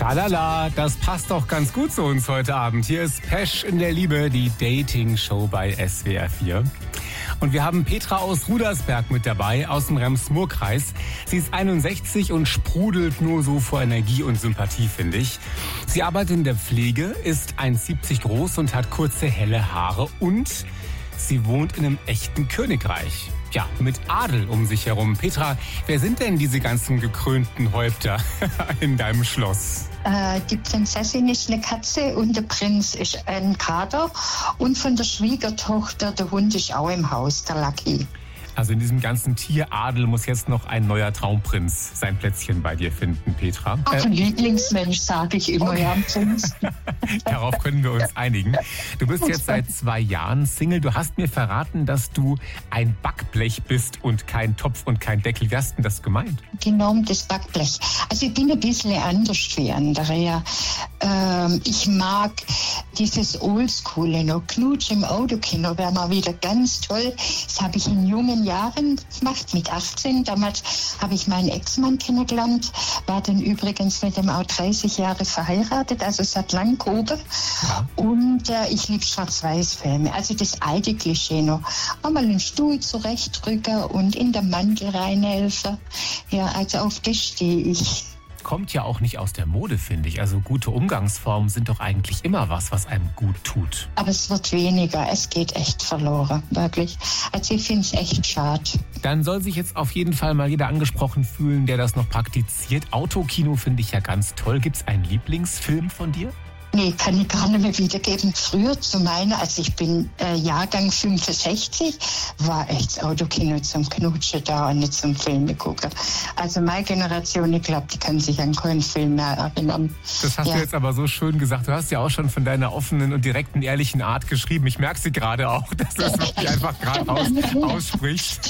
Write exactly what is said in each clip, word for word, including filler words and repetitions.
Schalala, das passt doch ganz gut zu uns heute Abend. Hier ist Pesch in der Liebe, die Dating-Show bei S W R vier. Und wir haben Petra aus Rudersberg mit dabei, aus dem Rems-Murr-Kreis. Sie ist einundsechzig und sprudelt nur so vor Energie und Sympathie, finde ich. Sie arbeitet in der Pflege, ist eins Komma siebzig groß und hat kurze, helle Haare. Und sie wohnt in einem echten Königreich. Ja, mit Adel um sich herum. Petra, wer sind denn diese ganzen gekrönten Häupter in deinem Schloss? Äh, die Prinzessin ist eine Katze und der Prinz ist ein Kater. Und von der Schwiegertochter, der Hund ist auch im Haus, der Lucky. Also in diesem ganzen Tieradel muss jetzt noch ein neuer Traumprinz sein Plätzchen bei dir finden, Petra. Ach, ein Lieblingsmensch, sage ich immer, ja, Prinz. Darauf können wir uns einigen. Du bist jetzt seit zwei Jahren Single. Du hast mir verraten, dass du ein Backblech bist und kein Topf und kein Deckel. Wie hast du das gemeint? Genau, das Backblech. Also ich bin ein bisschen anders wie andere, ja. Ähm, ich mag dieses Oldschoole noch. Knutsch im Autokino wäre mal wieder ganz toll. Das habe ich in jungen Jahren gemacht, mit achtzehn. Damals habe ich meinen Ex-Mann kennengelernt, war dann übrigens mit dem auch dreißig Jahre verheiratet, also es hat lang gehoben. Ja. Und äh, ich liebe Schwarz-Weiß-Filme, also das alte Klischee noch. Einmal einen Stuhl zurechtdrücken und in den Mantel reinhelfen. Ja, also auf das stehe ich. Kommt ja auch nicht aus der Mode, finde ich. Also gute Umgangsformen sind doch eigentlich immer was, was einem gut tut. Aber es wird weniger. Es geht echt verloren, wirklich. Also ich finde es echt schade. Dann soll sich jetzt auf jeden Fall mal jeder angesprochen fühlen, der das noch praktiziert. Autokino finde ich ja ganz toll. Gibt es einen Lieblingsfilm von dir? Nee, kann ich gar nicht mehr wiedergeben. Früher zu meiner, also ich bin äh, Jahrgang fünfundsechzig, war echt das Autokino zum Knutschen da und nicht zum Filme gucken. Also meine Generation, ich glaube, die kann sich an keinen Film mehr erinnern. Das hast ja. du jetzt aber so schön gesagt. Du hast ja auch schon von deiner offenen und direkten, ehrlichen Art geschrieben. Ich merke sie gerade auch, dass du es wirklich einfach gerade aus, aussprichst.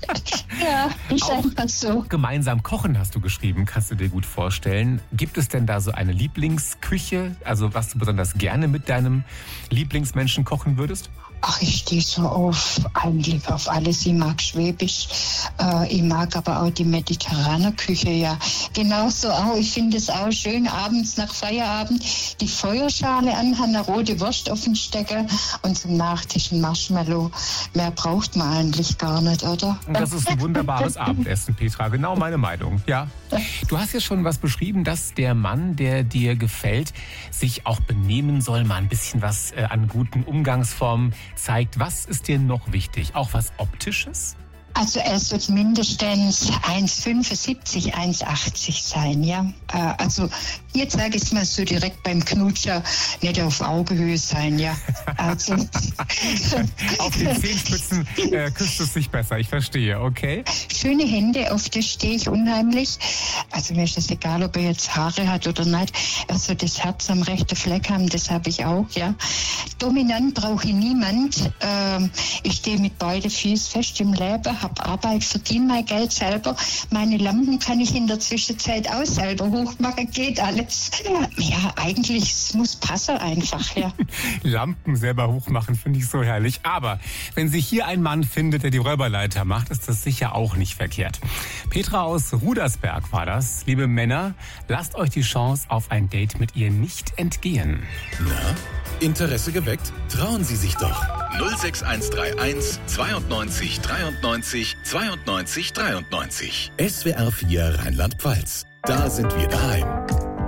Ja, ist auch einfach so. Gemeinsam kochen hast du geschrieben, kannst du dir gut vorstellen. Gibt es denn da so eine Lieblingsküche, also was du besonders gerne mit deinem Lieblingsmenschen kochen würdest? Ach, ich stehe so auf, eigentlich auf alles. Ich mag Schwäbisch, äh, ich mag aber auch die mediterrane Küche, ja. Genauso auch, ich finde es auch schön, abends nach Feierabend die Feuerschale anhaben, eine rote Wurst auf den Stecker und zum Nachtisch ein Marshmallow. Mehr braucht man eigentlich gar nicht, oder? Und das ist ein wunderbares Abendessen, Petra. Genau meine Meinung, ja. Du hast ja schon was beschrieben, dass der Mann, der dir gefällt, sich auch benehmen soll, mal ein bisschen was äh, an guten Umgangsformen zeigt. Was ist dir noch wichtig? Auch was Optisches? Also er wird mindestens eins Komma fünfundsiebzig, eins Komma achtzig sein, ja. Äh, also jetzt sage ich es mal so direkt beim Knutscher, nicht auf Augenhöhe sein, ja. Also auf den Zehenspitzen äh, küsst es sich besser, ich verstehe, okay. Schöne Hände, auf das stehe ich unheimlich. Also mir ist es egal, ob er jetzt Haare hat oder nicht. Also das Herz am rechten Fleck haben, das habe ich auch, ja. Dominant brauche ich niemand. Ähm, ich stehe mit beiden Füßen fest im Leben, habe Arbeit, verdiene mein Geld selber. Meine Lampen kann ich in der Zwischenzeit auch selber hochmachen, geht alles. Ja, eigentlich, es muss passen einfach, ja. Lampen selber hochmachen, finde ich so herrlich. Aber wenn sich hier ein Mann findet, der die Räuberleiter macht, ist das sicher auch nicht verkehrt. Petra aus Rudersberg war das. Liebe Männer, lasst euch die Chance auf ein Date mit ihr nicht entgehen. Na, Interesse geweckt? Trauen Sie sich doch. null sechs eins drei eins zweiundneunzig dreiundneunzig zweiundneunzig dreiundneunzig. S W R vier Rheinland-Pfalz. Da sind wir daheim.